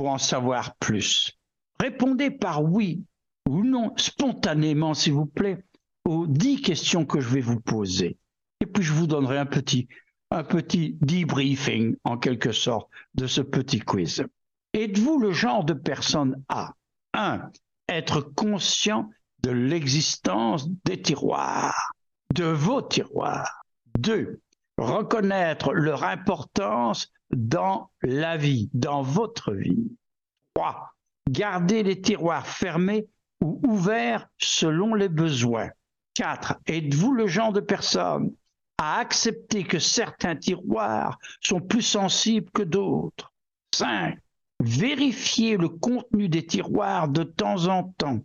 pour en savoir plus. Répondez par oui ou non, spontanément s'il vous plaît, aux 10 questions que je vais vous poser. Et puis je vous donnerai un petit debriefing en quelque sorte de ce petit quiz. Êtes-vous le genre de personne à 1. Être conscient de l'existence des tiroirs, de vos tiroirs. 2. Reconnaître leur importance dans la vie, dans votre vie. 3. Garder les tiroirs fermés ou ouverts selon les besoins. 4. Êtes-vous le genre de personne à accepter que certains tiroirs sont plus sensibles que d'autres? 5. Vérifier le contenu des tiroirs de temps en temps.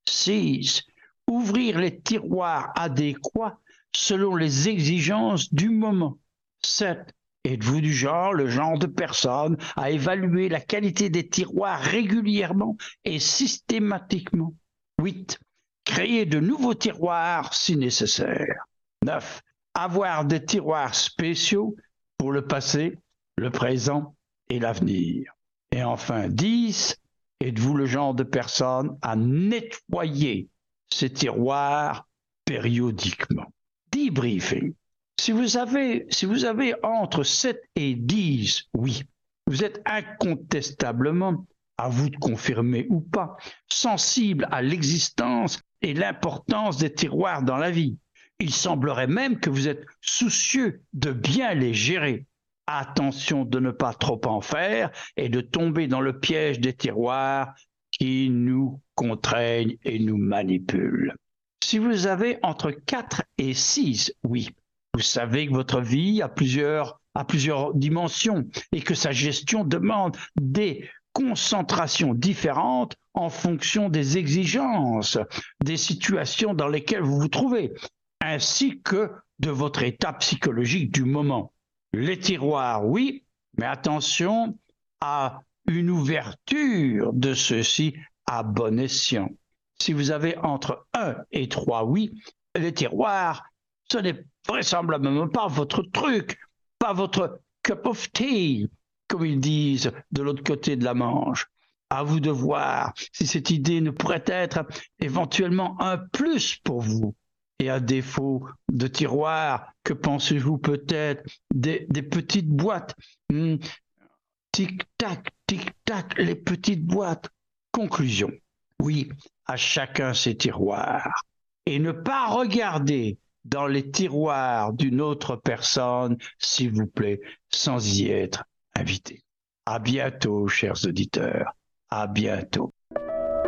6. Ouvrir les tiroirs adéquats selon les exigences du moment. 7. Êtes-vous le genre de personne à évaluer la qualité des tiroirs régulièrement et systématiquement? 8. Créer de nouveaux tiroirs si nécessaire. 9. Avoir des tiroirs spéciaux pour le passé, le présent et l'avenir. Et enfin 10. Êtes-vous le genre de personne à nettoyer ces tiroirs périodiquement? Debriefing. Si vous avez entre 7 et 10, oui, vous êtes incontestablement, à vous de confirmer ou pas, sensible à l'existence et l'importance des tiroirs dans la vie. Il semblerait même que vous êtes soucieux de bien les gérer. Attention de ne pas trop en faire et de tomber dans le piège des tiroirs qui nous contraignent et nous manipulent. Si vous avez entre 4 et 6, oui, vous savez que votre vie a plusieurs dimensions et que sa gestion demande des concentrations différentes en fonction des exigences, des situations dans lesquelles vous vous trouvez, ainsi que de votre état psychologique du moment. Les tiroirs, oui, mais attention à une ouverture de ceux-ci à bon escient. Si vous avez entre 1 et 3 oui, les tiroirs, ce n'est vraisemblablement pas votre truc, pas votre cup of tea, comme ils disent de l'autre côté de la Manche. À vous de voir si cette idée ne pourrait être éventuellement un plus pour vous. Et à défaut de tiroirs, que pensez-vous peut-être des petites boîtes? Tic-tac, tic-tac, les petites boîtes. Conclusion. Oui, à chacun ses tiroirs. Et ne pas regarder dans les tiroirs d'une autre personne, s'il vous plaît, sans y être invité. À bientôt, chers auditeurs. À bientôt.